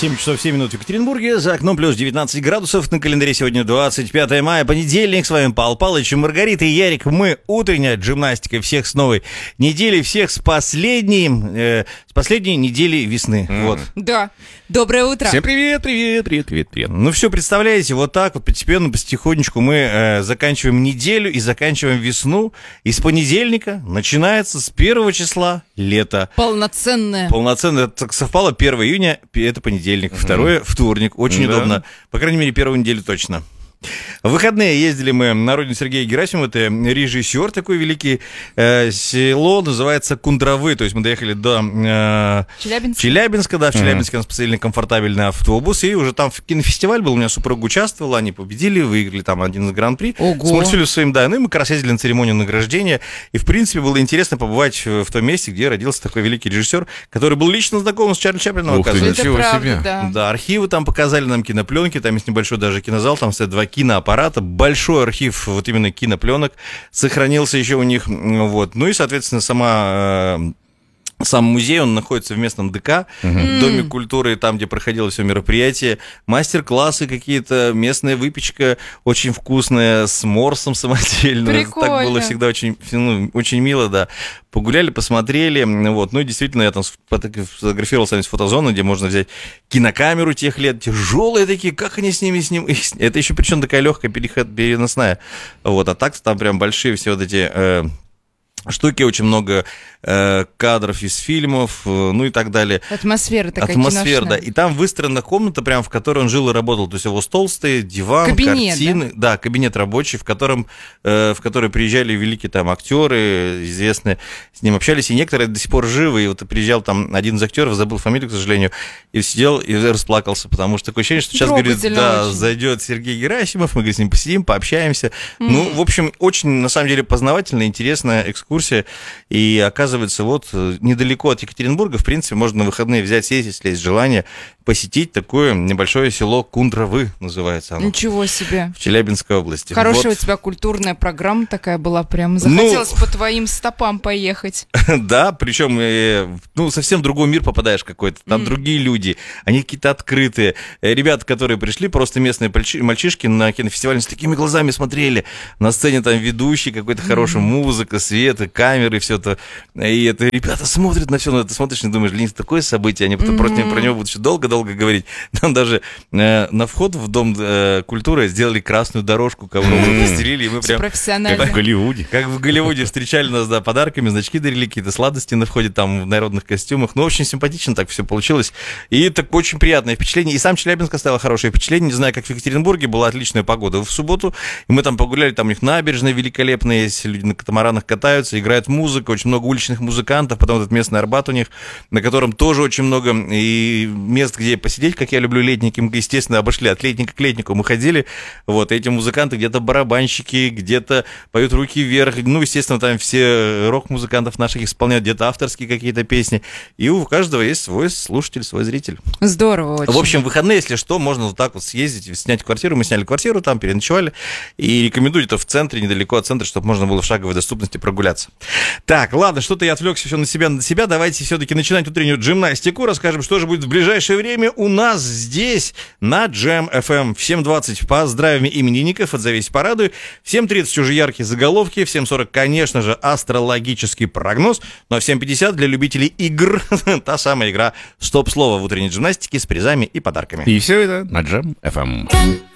7 часов 7 минут в Екатеринбурге. За окном плюс 19 градусов. На календаре сегодня 25 мая, понедельник. С вами Павел Павлович, Маргарита и Ярик. Мы утренняя джимнастика. Всех с новой недели, всех с последней недели весны. Вот. Да. Доброе утро. Всем привет. Ну все, представляете, вот так вот постепенно, потихонечку мы заканчиваем неделю и заканчиваем весну. И с понедельника начинается с 1 числа лето. Полноценное. Так совпало, 1 июня это понедельник, 2 вторник. Очень удобно. По крайней мере, первую неделю точно. В выходные ездили мы на родину Сергея Герасимова, это режиссер такой великий, село называется Кундравы, то есть мы доехали до Челябинска, да, в Челябинске нас посадили на комфортабельный автобус, и уже там кинофестиваль был, у меня супруга участвовала, они победили, выиграли там один из гран-при. Ого. С мультфильмом своим, да, ну и мы как раз ездили на церемонию награждения, и в принципе было интересно побывать в том месте, где родился такой великий режиссер, который был лично знаком с Чарли Чаплином, оказывается. Ничего правда, себе. да. Архивы там показали нам, кинопленки, там есть небольшой даже кинозал, там стоят 2 киноаппарата, большой архив вот именно кинопленок сохранился еще у них, вот. Ну и, соответственно, сам музей, он находится в местном ДК, Доме культуры, там, где проходило все мероприятие, мастер-классы какие-то, местная выпечка очень вкусная, с морсом самодельным. Прикольно. Так было всегда очень мило, да. Погуляли, посмотрели, вот. Ну и действительно, я там сфотографировал с фотозону, где можно взять кинокамеру тех лет, тяжелые такие, как они с ними снимают. Это еще причем такая легкая переносная. Вот, а так там прям большие все вот эти штуки, очень много кадров из фильмов, ну и так далее. Атмосфера такая Атмосфера, киношная. да. И там выстроена комната, прям в которой он жил и работал. То есть его стол стоит, диван, кабинет, картины. Да, кабинет рабочий, в который приезжали великие там актеры, известные, с ним общались. И некоторые до сих пор живы. И вот приезжал там один из актеров, забыл фамилию, к сожалению, и сидел и расплакался, потому что такое ощущение, что сейчас, говорит, да, зайдет Сергей Герасимов, мы, говорит, с ним посидим, пообщаемся. Ну, в общем, очень, на самом деле, познавательная, интересная экскурсия. И оказывается, вот недалеко от Екатеринбурга, в принципе, можно на выходные взять, съездить, если есть желание, посетить такое небольшое село Кундравы, называется оно. Ничего себе. В Челябинской области. Хорошая вот. у тебя культурная программа такая была, прям захотелось по твоим стопам поехать. Да, причем, совсем другой мир попадаешь какой-то, там другие люди, они какие-то открытые. Ребята, которые пришли, просто местные мальчишки на кинофестивале с такими глазами смотрели, на сцене там ведущий, какой-то хорошая музыка, свет, камеры, все это. И это ребята смотрят на все, но ты смотришь и думаешь, блин, такое событие, они потом про него будут еще долго-долго говорить. Там даже на вход в Дом культуры сделали красную дорожку, ковровую постелили, и мы прям профессионально. Как в Голливуде. Как в Голливуде встречали нас, да, подарками, значки дарили, какие-то сладости на входе там в народных костюмах. Ну, очень симпатично так все получилось. И так очень приятное впечатление. И сам Челябинск оставил хорошее впечатление. Не знаю, как в Екатеринбурге, была отличная погода в субботу. И мы там погуляли, там у них набережная великолепная есть, люди на катамаранах катаются, играет музыка, очень много уличных музыкантов, потом этот местный Арбат у них, на котором тоже очень много и мест, где посидеть, как я люблю летники, мы, естественно, обошли от летника к летнику, мы ходили, вот, эти музыканты где-то барабанщики, где-то поют руки вверх, ну, естественно, там все рок-музыкантов наших исполняют, где-то авторские какие-то песни, и у каждого есть свой слушатель, свой зритель. Здорово очень. В общем, в выходные, если что, можно вот так вот съездить, снять квартиру, мы сняли квартиру там, переночевали, и рекомендую это в центре, недалеко от центра, чтобы можно было в шаговой доступности прогуляться. Так, ладно, что-то я отвлекся все на себя, давайте все-таки начинать утреннюю джимнастику, расскажем, что же будет в ближайшее время у нас здесь, на Jam FM. В 7:20 поздравим именинников, отзовись, порадуй. В 7:30 уже яркие заголовки, в 7:40, конечно же, астрологический прогноз, ну а в 7:50 для любителей игр, та самая игра «Стоп-слово» в утренней джимнастике с призами и подарками. И все это на Jam FM.